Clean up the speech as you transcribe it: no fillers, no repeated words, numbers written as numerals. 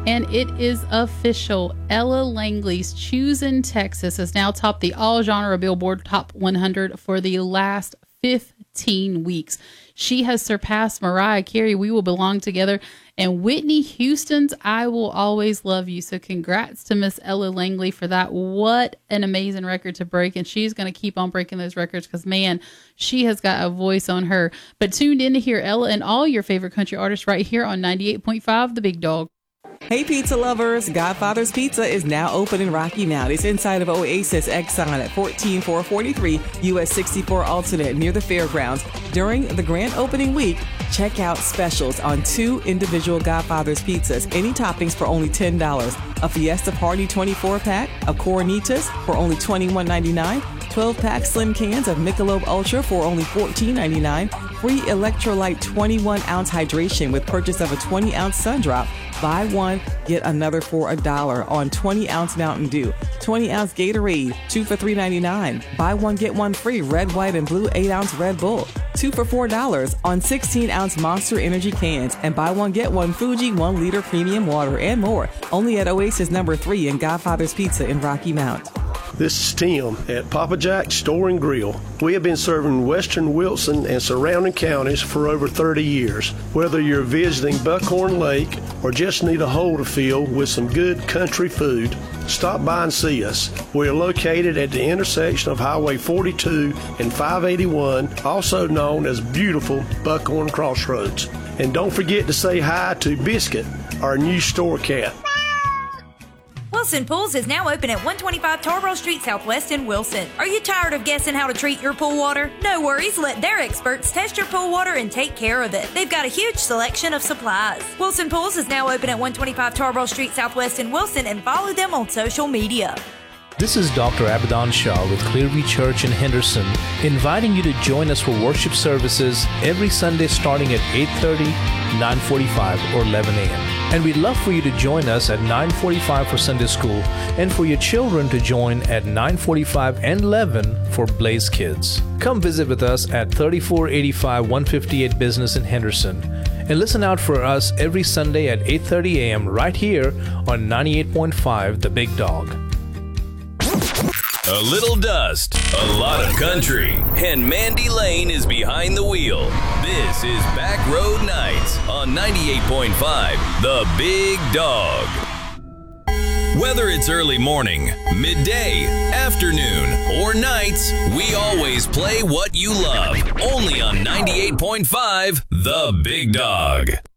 And it is official. Ella Langley's Choosing Texas has now topped the all-genre Billboard Top 100 for the last 15 weeks. She has surpassed Mariah Carey, We Will Belong Together, and Whitney Houston's I Will Always Love You. So congrats to Miss Ella Langley for that. What an amazing record to break. And she's going to keep on breaking those records because, man, she has got a voice on her. But tuned in to hear Ella and all your favorite country artists right here on 98.5 The Big Dog. Hey pizza lovers, Godfather's Pizza is now open in Rocky Mount. It's inside of Oasis Exxon at 14443 US 64 Alternate near the fairgrounds. During the grand opening week, check out specials on 2 individual Godfather's pizzas, any toppings for only $10. A Fiesta Party 24-pack of Coronitas for only $21.99. 12-pack slim cans of Michelob Ultra for only $14.99. Free electrolyte 21-ounce hydration with purchase of a 20-ounce Sundrop. Buy one, get another for $1 on 20-ounce Mountain Dew. 20-ounce Gatorade, 2 for $3.99. Buy one, get one free red, white, and blue 8-ounce Red Bull. 2 for $4 on 16-ounce Monster Energy cans. And buy one, get one Fuji 1-liter premium water and more. Only at Oasis number 3 in Godfather's Pizza in Rocky Mount. This is Tim at Papa Jack's Store and Grill. We have been serving Western Wilson and surrounding counties for over 30 years. Whether you're visiting Buckhorn Lake or just need a hole to fill with some good country food, stop by and see us. We are located at the intersection of Highway 42 and 581, also known as beautiful Buckhorn Crossroads. And don't forget to say hi to Biscuit, our new store cat. Wilson Pools is now open at 125 Tarboro Street Southwest in Wilson. Are you tired of guessing how to treat your pool water? No worries, let their experts test your pool water and take care of it. They've got a huge selection of supplies. Wilson Pools is now open at 125 Tarboro Street Southwest in Wilson, and follow them on social media. This is Dr. Abadan Shah with Clearview Church in Henderson, inviting you to join us for worship services every Sunday starting at 8:30, 9:45, or 11 a.m. And we'd love for you to join us at 9:45 for Sunday school and for your children to join at 9:45 and 11 for Blaze Kids. Come visit with us at 3485 158 Business in Henderson. And listen out for us every Sunday at 8:30 a.m. right here on 98.5 The Big Dog. A little dust, a lot of country, and Mandy Lane is behind the wheel. This is Back Road Nights on 98.5 The Big Dog. Whether it's early morning, midday, afternoon, or nights, we always play what you love. Only on 98.5 The Big Dog.